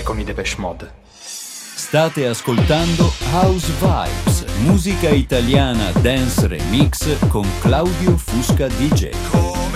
con i Depeche Mode. State ascoltando House Vibes, musica italiana dance remix con Claudio Fusca DJ.